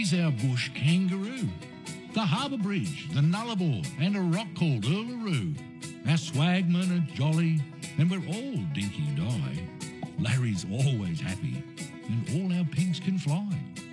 He's our bush kangaroo. The Harbour Bridge, the Nullarbor, and a rock called Uluru. Our swagmen are jolly, and we're all dinky die. Larry's always happy, and all our pigs can fly.